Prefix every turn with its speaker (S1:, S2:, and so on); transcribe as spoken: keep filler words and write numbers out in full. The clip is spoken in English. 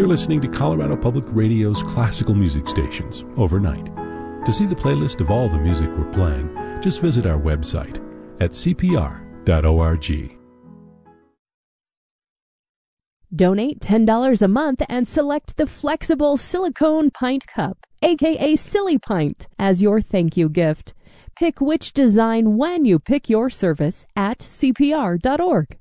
S1: You're listening to Colorado Public Radio's classical music stations overnight. To see the playlist of all the music we're playing, just visit our website at c p r dot org.
S2: Donate ten dollars a month and select the flexible silicone pint cup, aka Silly Pint, as your thank you gift. Pick which design when you pick your service at c p r dot org.